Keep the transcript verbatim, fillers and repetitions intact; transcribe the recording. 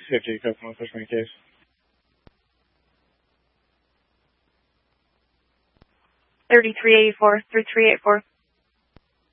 Safety Kokomo, Fishman case. thirty-three eighty-four, three three eight four.